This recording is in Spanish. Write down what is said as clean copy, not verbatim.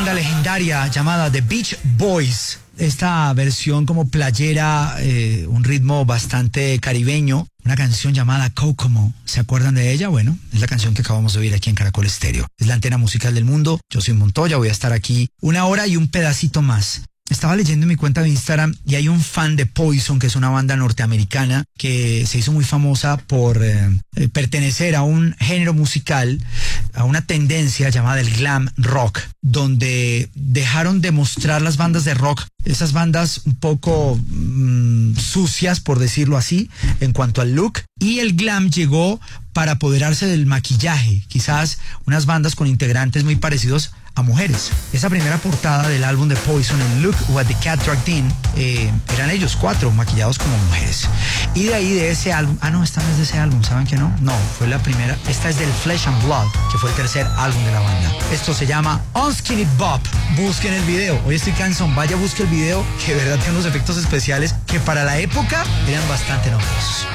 banda legendaria llamada The Beach Boys. Esta versión como playera, un ritmo bastante caribeño, una canción llamada Kokomo. ¿Se acuerdan de ella? Bueno, es la canción que acabamos de oír aquí en Caracol Estéreo. Es la antena musical del mundo. Yo soy Montoya, voy a estar aquí 1 hora y un pedacito más. Estaba leyendo en mi cuenta de Instagram y hay un fan de Poison, que es una banda norteamericana que se hizo muy famosa por pertenecer a un género musical, a una tendencia llamada el glam rock, donde dejaron de mostrar las bandas de rock, esas bandas un poco sucias, por decirlo así, en cuanto al look, y el glam llegó para apoderarse del maquillaje, quizás unas bandas con integrantes muy parecidos a mujeres. Esa primera portada del álbum de Poison, el Look What the Cat Dragged In, eran ellos 4 maquillados como mujeres. Y de ahí, de ese álbum, no, esta no es de ese álbum, ¿saben que no? No, fue la primera, esta es del Flesh and Blood, que fue el tercer álbum de la banda. Esto se llama Unskinny Bop. Busquen el video, hoy estoy cansón, vaya, busque el video, que de verdad tiene unos efectos especiales que para la época eran bastante novedosos.